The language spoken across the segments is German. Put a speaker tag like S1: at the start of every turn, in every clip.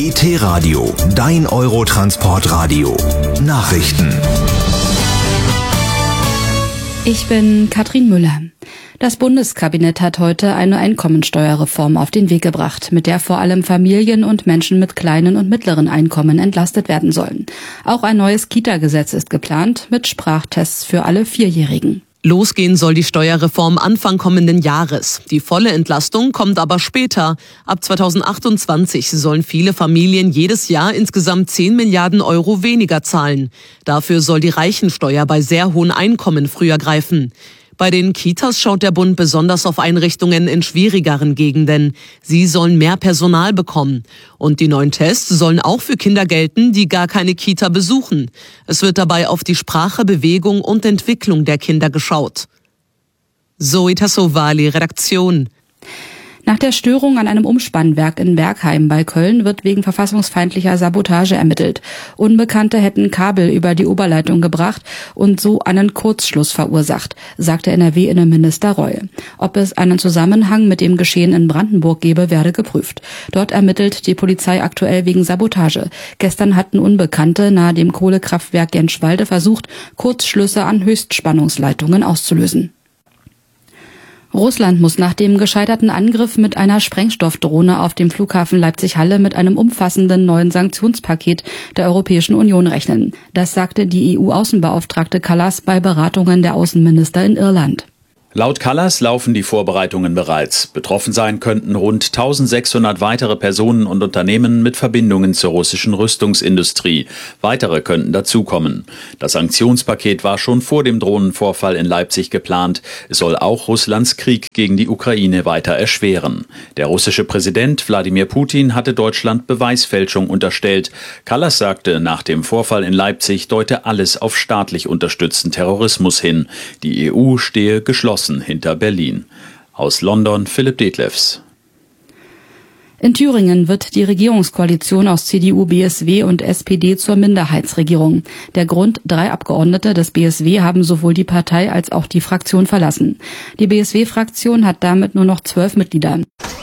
S1: ET-Radio, dein Eurotransportradio. Nachrichten.
S2: Ich bin Katrin Müller. Das Bundeskabinett hat heute eine Einkommensteuerreform auf den Weg gebracht, mit der vor allem Familien und Menschen mit kleinen und mittleren Einkommen entlastet werden sollen. Auch ein neues Kita-Gesetz ist geplant, mit Sprachtests für alle Vierjährigen.
S3: Losgehen soll die Steuerreform Anfang kommenden Jahres. Die volle Entlastung kommt aber später. Ab 2028 sollen viele Familien jedes Jahr insgesamt 10 Milliarden Euro weniger zahlen. Dafür soll die Reichensteuer bei sehr hohen Einkommen früher greifen. Bei den Kitas schaut der Bund besonders auf Einrichtungen in schwierigeren Gegenden. Sie sollen mehr Personal bekommen. Und die neuen Tests sollen auch für Kinder gelten, die gar keine Kita besuchen. Es wird dabei auf die Sprache, Bewegung und Entwicklung der Kinder geschaut. Zoe Tassovali, Redaktion.
S2: Nach der Störung an einem Umspannwerk in Bergheim bei Köln wird wegen verfassungsfeindlicher Sabotage ermittelt. Unbekannte hätten Kabel über die Oberleitung gebracht und so einen Kurzschluss verursacht, sagte NRW-Innenminister Reul. Ob es einen Zusammenhang mit dem Geschehen in Brandenburg gebe, werde geprüft. Dort ermittelt die Polizei aktuell wegen Sabotage. Gestern hatten Unbekannte nahe dem Kohlekraftwerk Genschwalde versucht, Kurzschlüsse an Höchstspannungsleitungen auszulösen. Russland muss nach dem gescheiterten Angriff mit einer Sprengstoffdrohne auf dem Flughafen Leipzig-Halle mit einem umfassenden neuen Sanktionspaket der Europäischen Union rechnen. Das sagte die EU-Außenbeauftragte Kallas bei Beratungen der Außenminister in Irland.
S4: Laut Kallas laufen die Vorbereitungen bereits. Betroffen sein könnten rund 1600 weitere Personen und Unternehmen mit Verbindungen zur russischen Rüstungsindustrie. Weitere könnten dazukommen. Das Sanktionspaket war schon vor dem Drohnenvorfall in Leipzig geplant. Es soll auch Russlands Krieg gegen die Ukraine weiter erschweren. Der russische Präsident Wladimir Putin hatte Deutschland Beweisfälschung unterstellt. Kallas sagte, nach dem Vorfall in Leipzig deute alles auf staatlich unterstützten Terrorismus hin. Die EU stehe geschlossen hinter Berlin. Aus London Philipp Detlefs.
S2: In Thüringen wird die Regierungskoalition aus CDU, BSW und SPD zur Minderheitsregierung. Der Grund: 3 Abgeordnete des BSW haben sowohl die Partei als auch die Fraktion verlassen. Die BSW-Fraktion hat damit nur noch 12 Mitglieder.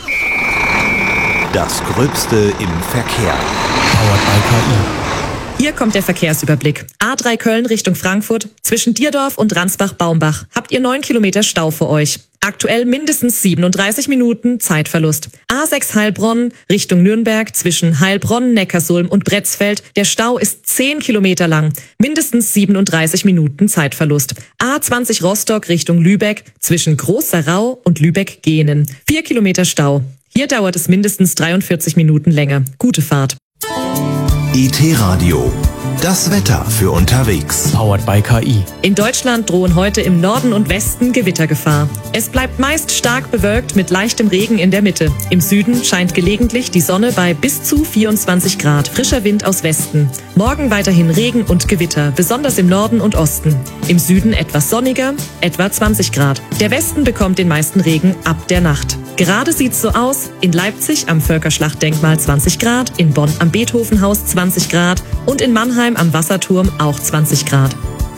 S1: Das Gröbste im Verkehr.
S5: Powered by KI.
S6: Hier kommt der Verkehrsüberblick. A3 Köln Richtung Frankfurt. Zwischen Dierdorf und Ransbach-Baumbach habt ihr 9 Kilometer Stau vor euch. Aktuell mindestens 37 Minuten Zeitverlust. A6 Heilbronn Richtung Nürnberg zwischen Heilbronn, Neckarsulm und Bretzfeld. Der Stau ist 10 Kilometer lang. Mindestens 37 Minuten Zeitverlust. A20 Rostock Richtung Lübeck zwischen Groß-Sarau und Lübeck-Gehnen. 4 Kilometer Stau. Hier dauert es mindestens 43 Minuten länger. Gute Fahrt.
S1: ET-Radio, das Wetter für unterwegs.
S5: Powered by KI.
S6: In Deutschland drohen heute im Norden und Westen Gewittergefahr. Es bleibt meist stark bewölkt mit leichtem Regen in der Mitte. Im Süden scheint gelegentlich die Sonne bei bis zu 24 Grad. Frischer Wind aus Westen. Morgen weiterhin Regen und Gewitter, besonders im Norden und Osten. Im Süden etwas sonniger, etwa 20 Grad. Der Westen bekommt den meisten Regen ab der Nacht. Gerade sieht's so aus: in Leipzig am Völkerschlachtdenkmal 20 Grad, in Bonn am Beethovenhaus 20 Grad und in Mannheim am Wasserturm auch 20 Grad.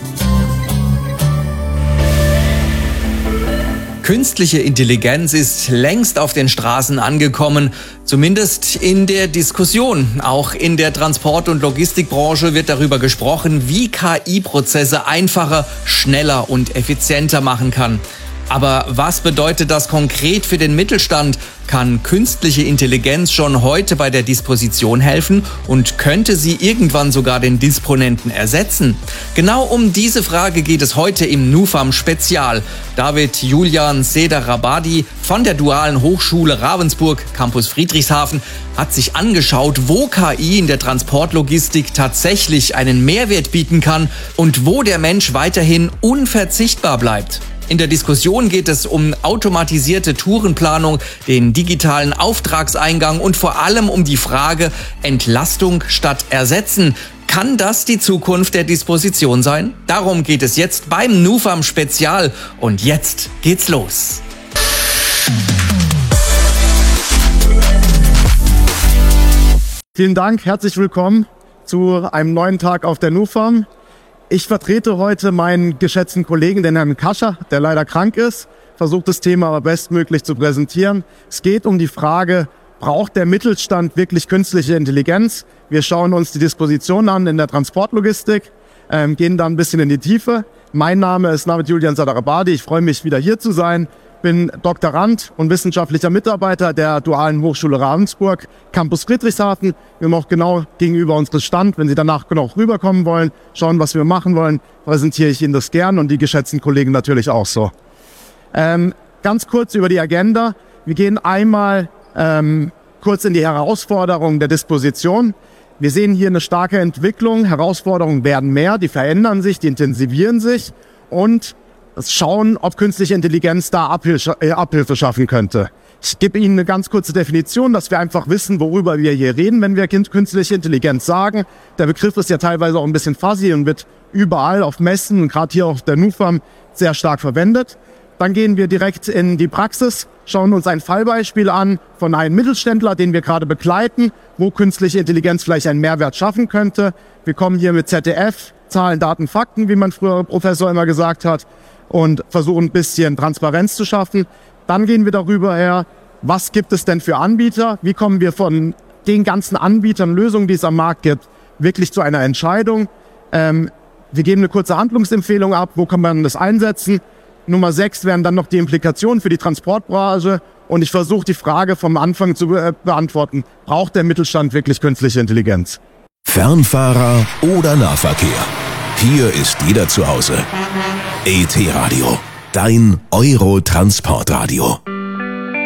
S7: Künstliche Intelligenz ist längst auf den Straßen angekommen, zumindest in der Diskussion. Auch in der Transport- und Logistikbranche wird darüber gesprochen, wie KI-Prozesse einfacher, schneller und effizienter machen kann. Aber was bedeutet das konkret für den Mittelstand? Kann künstliche Intelligenz schon heute bei der Disposition helfen und könnte sie irgendwann sogar den Disponenten ersetzen? Genau um diese Frage geht es heute im NUFAM Spezial. David Julian Seder-Rabadi von der Dualen Hochschule Ravensburg, Campus Friedrichshafen, hat sich angeschaut, wo KI in der Transportlogistik tatsächlich einen Mehrwert bieten kann und wo der Mensch weiterhin unverzichtbar bleibt. In der Diskussion geht es um automatisierte Tourenplanung, den digitalen Auftragseingang und vor allem um die Frage Entlastung statt Ersetzen. Kann das die Zukunft der Disposition sein? Darum geht es jetzt beim NUFAM Spezial. Und jetzt geht's los.
S8: Vielen Dank, herzlich willkommen zu einem neuen Tag auf der NUFAM. Ich vertrete heute meinen geschätzten Kollegen, den Herrn Kascher, der leider krank ist, versucht das Thema aber bestmöglich zu präsentieren. Es geht um die Frage, Braucht der Mittelstand wirklich künstliche Intelligenz? Wir schauen uns die Disposition an in der Transportlogistik, gehen da ein bisschen in die Tiefe. Mein Name ist Navid Julian Sadarabadi. Ich freue mich, wieder hier zu sein. Bin Doktorand und wissenschaftlicher Mitarbeiter der Dualen Hochschule Ravensburg, Campus Friedrichshafen. Wir haben auch genau gegenüber unseres Stand, wenn Sie danach genau rüberkommen wollen, schauen, was wir machen wollen, präsentiere ich Ihnen das gern und die geschätzten Kollegen natürlich auch so. Ganz kurz über die Agenda. Wir gehen einmal kurz in die Herausforderungen der Disposition. Wir sehen hier eine starke Entwicklung. Herausforderungen werden mehr, die verändern sich, die intensivieren sich und schauen, ob künstliche Intelligenz da Abhilfe schaffen könnte. Ich gebe Ihnen eine ganz kurze Definition, dass wir einfach wissen, worüber wir hier reden, wenn wir künstliche Intelligenz sagen. Der Begriff ist ja teilweise auch ein bisschen fuzzy und wird überall auf Messen und gerade hier auf der NUFAM sehr stark verwendet. Dann gehen wir direkt in die Praxis, schauen uns ein Fallbeispiel an von einem Mittelständler, den wir gerade begleiten, wo künstliche Intelligenz vielleicht einen Mehrwert schaffen könnte. Wir kommen hier mit ZDF, Zahlen, Daten, Fakten, wie mein früherer Professor immer gesagt hat, und versuchen ein bisschen Transparenz zu schaffen. Dann gehen wir darüber her, was gibt es denn für Anbieter? Wie kommen wir von den ganzen Anbietern, Lösungen, die es am Markt gibt, wirklich zu einer Entscheidung? Wir geben eine kurze Handlungsempfehlung ab, wo kann man das einsetzen? Nummer 6 wären dann noch die Implikationen für die Transportbranche. Und ich versuche die Frage vom Anfang zu beantworten. Braucht der Mittelstand wirklich künstliche Intelligenz?
S1: Fernfahrer oder Nahverkehr. Hier ist jeder zu Hause. ET Radio. Dein Euro-Transportradio.